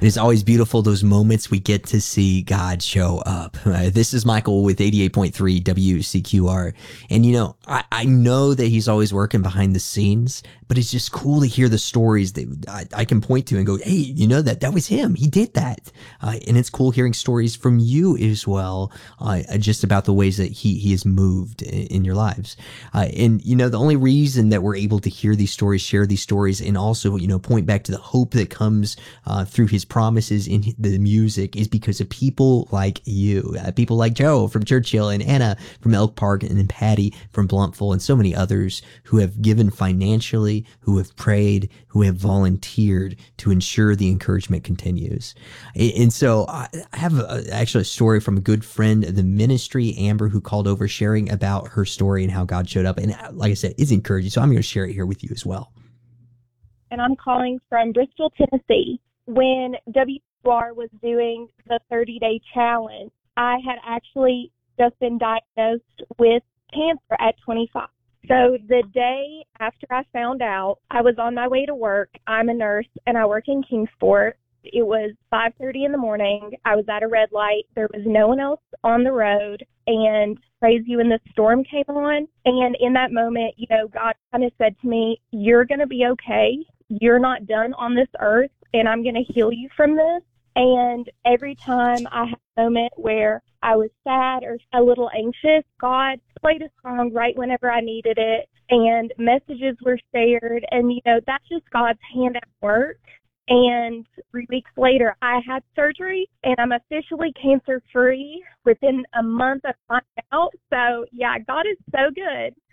And it's always beautiful, those moments we get to see God show up. This is Michael with 88.3 WCQR. And, I know that he's always working behind the scenes, but it's just cool to hear the stories that I can point to and go, hey, that was him. He did that. And it's cool hearing stories from you as well, just about the ways that he has moved in your lives. And, the only reason that we're able to hear these stories, share these stories, and also, point back to the hope that comes through his promises in the music is because of people like you, people like Joe from Churchill and Anna from Elk Park and then Patty from Bluntful and so many others who have given financially, who have prayed, who have volunteered to ensure the encouragement continues. And so I have actually a story from a good friend of the ministry, Amber, who called over sharing about her story and how God showed up. And like I said, it's encouraging. So I'm going to share it here with you as well. And I'm calling from Bristol, Tennessee. When WR was doing the 30-day challenge, I had actually just been diagnosed with cancer at 25. So the day after I found out, I was on my way to work. I'm a nurse, and I work in Kingsport. It was 5:30 in the morning. I was at a red light. There was no one else on the road. And praise you, when the storm came on. And in that moment, God kind of said to me, you're going to be okay. You're not done on this earth, and I'm going to heal you from this. And every time I had a moment where I was sad or a little anxious, God played a song right whenever I needed it, and messages were shared. And, that's just God's hand at work. And 3 weeks later, I had surgery, and I'm officially cancer-free within a month of finding out. So, yeah, God is so good.